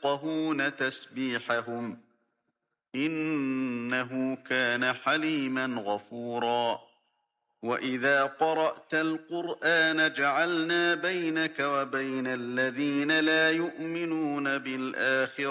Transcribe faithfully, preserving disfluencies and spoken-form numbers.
يفقهون تسبيحهم إنه كان حليما غفورا وإذا قرأت القرآن جعلنا بينك وبين الذين لا يؤمنون بالآخرة